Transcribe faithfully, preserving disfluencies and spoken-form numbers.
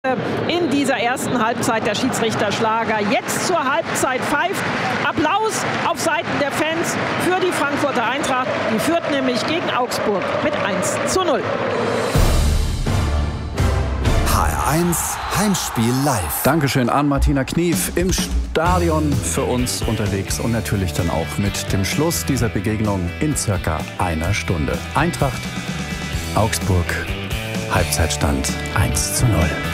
In dieser ersten Halbzeit der Schiedsrichter Schlager. Jetzt zur Halbzeit pfeift. Applaus auf Seiten der Fans für die Frankfurter Eintracht. Die führt nämlich gegen Augsburg mit eins zu null. H R eins Heimspiel live. Dankeschön an Martina Knief im Stadion für uns unterwegs und natürlich dann auch mit dem Schluss dieser Begegnung in circa einer Stunde. Eintracht, Augsburg, Halbzeitstand eins zu null.